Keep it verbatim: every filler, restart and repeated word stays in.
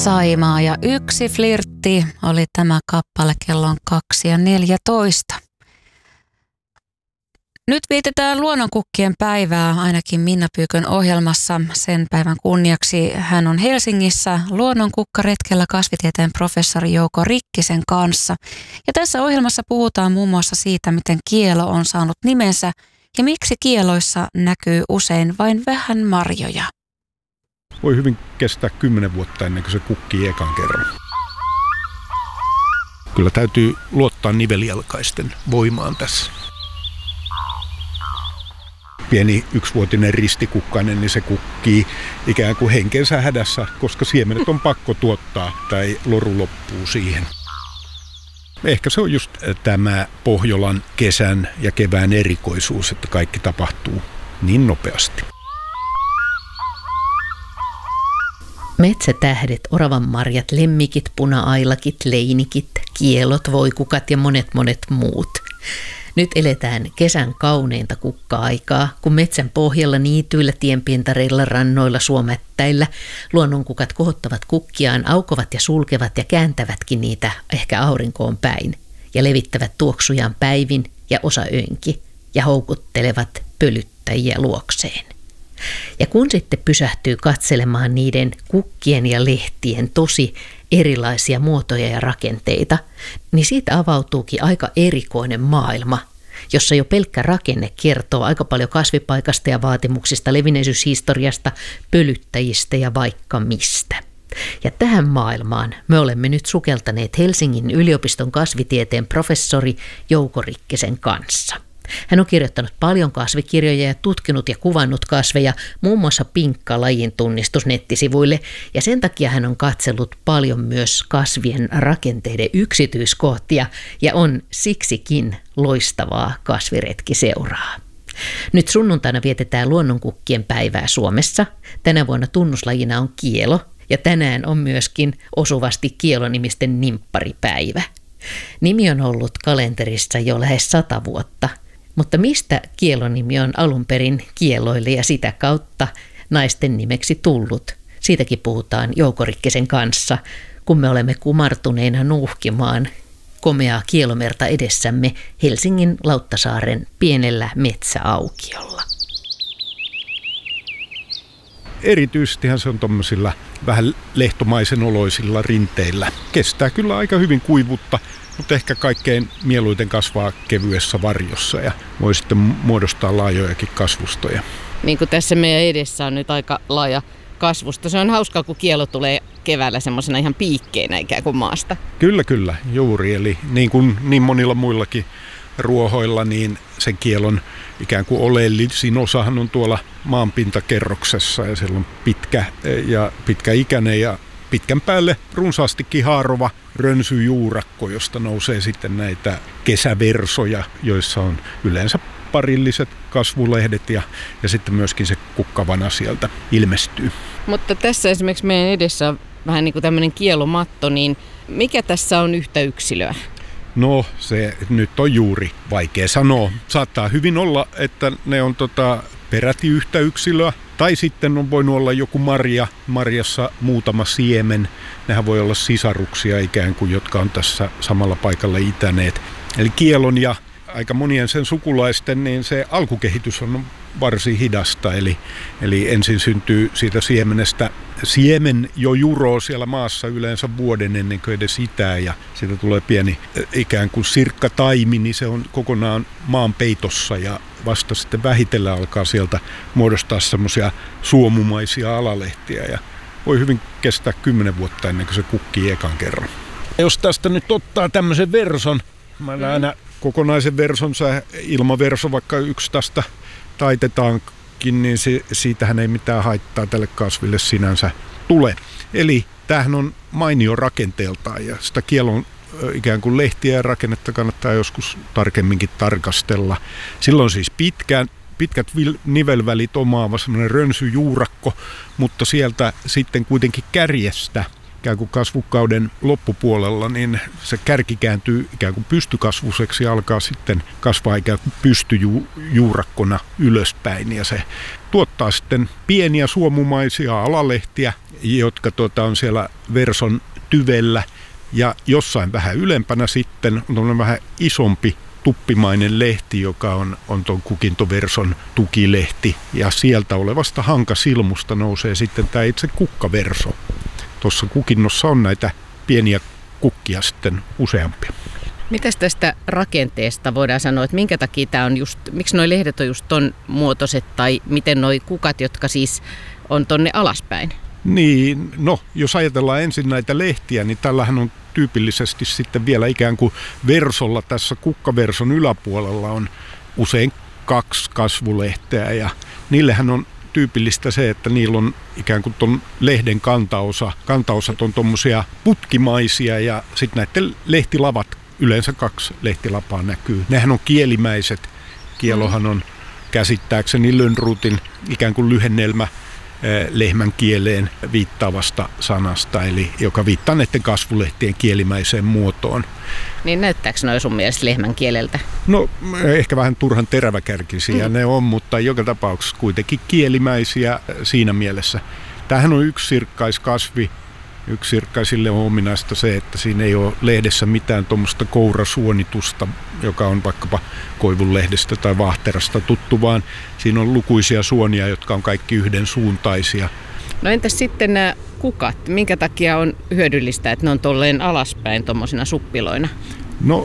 Saimaa ja yksi flirtti oli tämä kappale, kello on kaksi ja neljätoista. Nyt vietetään luonnonkukkien päivää ainakin Minna Pyykön ohjelmassa. Sen päivän kunniaksi hän on Helsingissä luonnonkukkaretkellä kasvitieteen professori Jouko Rikkisen kanssa. Ja tässä ohjelmassa puhutaan muun muassa siitä, miten kielo on saanut nimensä ja miksi kieloissa näkyy usein vain vähän marjoja. Voi hyvin kestää kymmenen vuotta ennen kuin se kukkii ekan kerran. Kyllä täytyy luottaa nivelijalkaisten voimaan tässä. Pieni yksivuotinen ristikukkainen, niin se kukkii ikään kuin henkensä hädässä, koska siemenet on pakko tuottaa tai loru loppuu siihen. Ehkä se on just tämä Pohjolan kesän ja kevään erikoisuus, että kaikki tapahtuu niin nopeasti. Metsätähdet, oravanmarjat, lemmikit, puna-ailakit, leinikit, kielot, voikukat ja monet monet muut. Nyt eletään kesän kauneinta kukka-aikaa, kun metsän pohjalla, niityillä, tienpientareilla, rannoilla, suomättäillä luonnonkukat kohottavat kukkiaan, aukovat ja sulkevat ja kääntävätkin niitä ehkä aurinkoon päin ja levittävät tuoksujaan päivin ja osaöinki ja houkuttelevat pölyttäjiä luokseen. Ja kun sitten pysähtyy katselemaan niiden kukkien ja lehtien tosi erilaisia muotoja ja rakenteita, niin siitä avautuukin aika erikoinen maailma, jossa jo pelkkä rakenne kertoo aika paljon kasvipaikasta ja vaatimuksista, levinneisyyshistoriasta, pölyttäjistä ja vaikka mistä. Ja tähän maailmaan me olemme nyt sukeltaneet Helsingin yliopiston kasvitieteen professori Jouko Rikkisen kanssa. Hän on kirjoittanut paljon kasvikirjoja ja tutkinut ja kuvannut kasveja, muun muassa Pinkka-lajin tunnistus nettisivuille, ja sen takia hän on katsellut paljon myös kasvien rakenteiden yksityiskohtia ja on siksikin loistavaa kasviretkiseuraa. Nyt sunnuntaina vietetään luonnonkukkien päivää Suomessa. Tänä vuonna tunnuslajina on kielo ja tänään on myöskin osuvasti kielonimisten nimpparipäivä. Nimi on ollut kalenterissa jo lähes sata vuotta. Mutta mistä kielonimi on alun perin kieloille ja sitä kautta naisten nimeksi tullut? Siitäkin puhutaan Jouko Rikkisen kanssa, kun me olemme kumartuneina nuuhkimaan komeaa kielomerta edessämme Helsingin Lauttasaaren pienellä metsäaukiolla. Erityisestihän se on tuommoisilla vähän lehtomaisen oloisilla rinteillä. Kestää kyllä aika hyvin kuivuutta, mutta ehkä kaikkein mieluiten kasvaa kevyessä varjossa ja voi sitten muodostaa laajojakin kasvustoja. Niin kuin tässä meidän edessä on nyt aika laaja kasvusto. Se on hauskaa, kun kielo tulee keväällä semmoisena ihan piikkeinä ikään kuin maasta. Kyllä, kyllä, juuri. Eli niin kuin niin monilla muillakin ruohoilla, niin sen kielon ikään kuin oleellisin osahan on tuolla maanpintakerroksessa ja siellä on pitkä ja pitkäikäinen ja pitkän päälle runsaastikin haarova rönsyjuurakko, josta nousee sitten näitä kesäversoja, joissa on yleensä parilliset kasvulehdet ja, ja sitten myöskin se kukkavana sieltä ilmestyy. Mutta tässä esimerkiksi meidän edessä on vähän niin kuin tämmöinen kielomatto, niin mikä tässä on yhtä yksilöä? No se nyt on juuri vaikea sanoa. Saattaa hyvin olla, että ne on tota, peräti yhtä yksilöä. Tai sitten on voinut olla joku marja, marjassa muutama siemen. Nehän voi olla sisaruksia ikään kuin, jotka on tässä samalla paikalla itäneet. Eli kielon ja aika monien sen sukulaisten, niin se alkukehitys on varsin hidasta. Eli, eli ensin syntyy siitä siemenestä siemen jo juroo siellä maassa yleensä vuoden ennen kuin edes itää. Ja siitä tulee pieni ikään kuin sirkkataimi, niin se on kokonaan maan peitossa ja vasta sitten vähitellen alkaa sieltä muodostaa semmoisia suomumaisia alalehtiä ja voi hyvin kestää kymmenen vuotta ennen kuin se kukkii ekan kerran. Jos tästä nyt ottaa tämmöisen verson, mä näen aina kokonaisen versonsa, ilmaverso vaikka yksi tästä taitetaankin, niin se, siitähän ei mitään haittaa tälle kasville sinänsä tule. Eli tämähän on mainio rakenteeltaan ja sitä kielon ikään kuin lehtiä ja rakennetta kannattaa joskus tarkemminkin tarkastella. Silloin siis pitkään, pitkät nivelvälit omaava semmoinen rönsyjuurakko, mutta sieltä sitten kuitenkin kärjestä ikään kuin kasvukauden loppupuolella, niin se kärki kääntyy ikään kuin pystykasvuseksi ja alkaa sitten kasvaa ikään kuin pystyjuurakkona ylöspäin. Ja se tuottaa sitten pieniä suomumaisia alalehtiä, jotka tuota, on siellä verson tyvellä. Ja jossain vähän ylempänä sitten on vähän isompi tuppimainen lehti, joka on, on tuon kukintoverson tukilehti. Ja sieltä olevasta hankasilmusta nousee sitten tämä itse kukkaverso. Tuossa kukinnossa on näitä pieniä kukkia sitten useampia. Mitäs tästä rakenteesta voidaan sanoa, että minkä takia tämä on just, miksi nuo lehdet on just ton muotoiset tai miten nuo kukat, jotka siis on tonne alaspäin? Niin, no jos ajatellaan ensin näitä lehtiä, niin tällähän on tyypillisesti sitten vielä ikään kuin versolla tässä kukkaverson yläpuolella on usein kaksi kasvulehteä ja niillehän on tyypillistä se, että niillä on ikään kuin ton lehden kantaosa, kantaosat on tommosia putkimaisia ja sitten näiden lehtilavat, yleensä kaksi lehtilapaa näkyy. Nehän on kielimäiset, kielohan on käsittääkseni Lönnrotin ikään kuin lyhennelmä lehmän kieleen viittaavasta sanasta, eli joka viittaa näiden kasvulehtien kielimäiseen muotoon. Niin näyttääkö noin sun mielestä lehmän kieleltä? No ehkä vähän turhan teräväkärkisiä mm. ne on, mutta joka tapauksessa kuitenkin kielimäisiä siinä mielessä. Tämähän on yksi sirkkaiskasvi. Yksi sirkkaisille on ominaista se, että siinä ei ole lehdessä mitään tuommoista kourasuonitusta, joka on vaikkapa koivunlehdestä tai vahterasta tuttu, vaan siinä on lukuisia suonia, jotka on kaikki yhdensuuntaisia. No entäs sitten nämä kukat? Minkä takia on hyödyllistä, että ne on tolleen alaspäin tuommoisina suppiloina? No